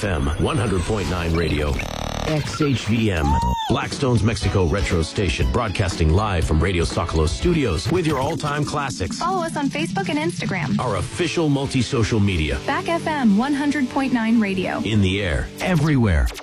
FM 100.9 radio. XHVM, Blackstone's Mexico Retro Station, broadcasting live from Radio Socolos Studios with your all-time classics. Follow us on Facebook and Instagram. Our official multi-social media. Back FM 100.9 radio. In the air, everywhere.